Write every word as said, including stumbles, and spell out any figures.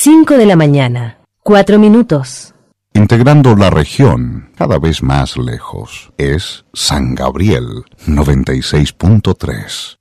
cinco de la mañana, cuatro minutos. Integrando la región cada vez más lejos, es San Gabriel noventa y seis punto tres.